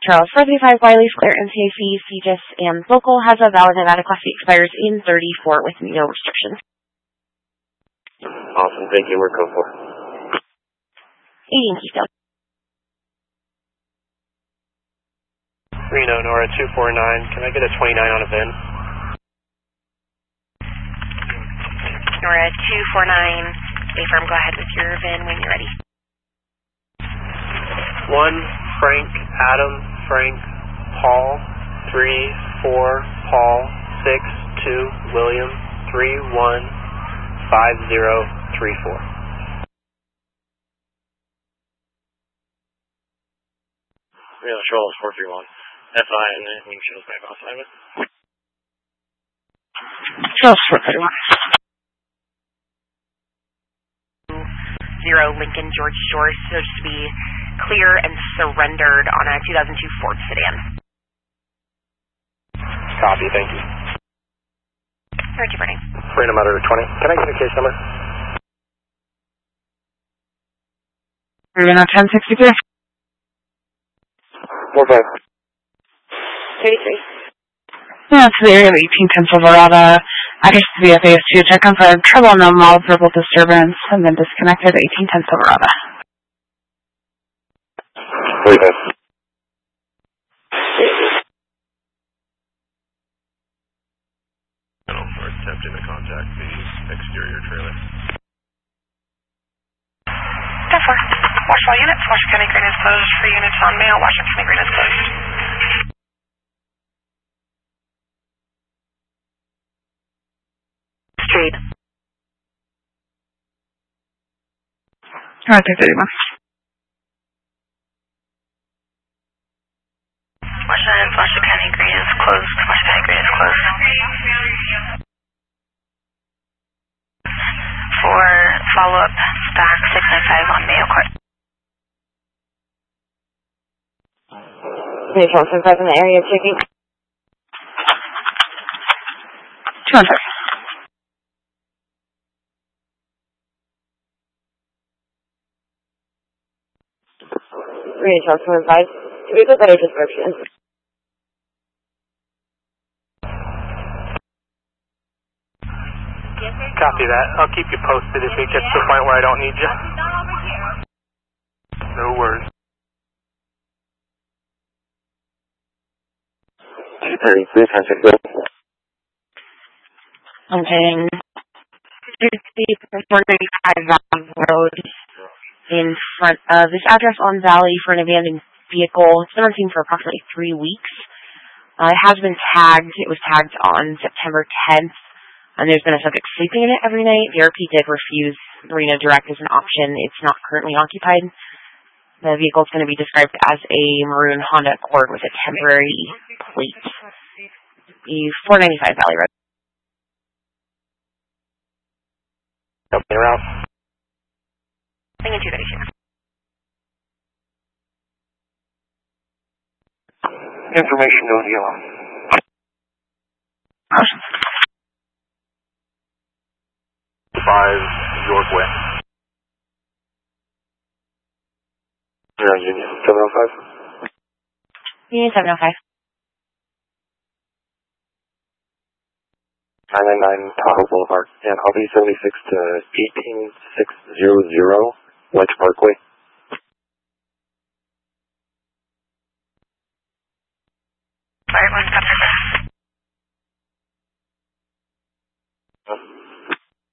Charles 435 Wiley, Flair, MCAC, CGIS, and local has a valid Nevada Class C, expires in 34 with no restrictions. Awesome, thank you. We're code 4. 18 Keystone. Reno, Nora 249. Can I get a 29 on a VIN? Nora 249. Affirm, go ahead with your VIN when you're ready. 1 Frank, Adam, Frank, Paul, 3 4 Paul, 6 2 William, 3 1 5 0 3 4. Reno, Charles 431. FI and anything shows back off assignment. Charles 431. 0 Lincoln George Shore, so just to be clear and surrendered on a 2002 Ford sedan. Copy, thank you. Roger, burning. Freedom Matter 20. Can I get a case number? Reno 1063. 45. 33. Yeah, it's the area of 1810 Silverado. Access to the VFAS2, check on for trouble, no mild verbal disturbance, and then disconnected 1810 Silverado. 45. For attempting to contact the exterior trailer. 10-4. Washington units. Washington County Green is closed for units on mail. Washington County Green is closed. Street. Alright, 31. Washington County Green is closed. Washington County Green is closed. For follow-up, stock 695 on Mayo Court. Maybe Charles 5 in the area checking. 215. Reading Charles 5. Do we put better description? Copy that. I'll keep you posted if it gets to the point where I don't need you. No worries. 233, transit good. Okay. 495 Valley Road in front of this address on Valley for an abandoned vehicle. It's been on scene for approximately 3 weeks. It has been tagged. It was tagged on September 10th. And there's been a subject sleeping in it every night. The RP did refuse Reno Direct as an option. It's not currently occupied. The vehicle is going to be described as a maroon Honda Accord with a temporary plate. The 495 Valley Road. Open around. Thank you, 236. Information on yellow. 5 York Way. Union 705. Union 705. 999 Tahoe Boulevard. And I'll be 76 to 18600 Wedge Parkway. Fire 1, copy.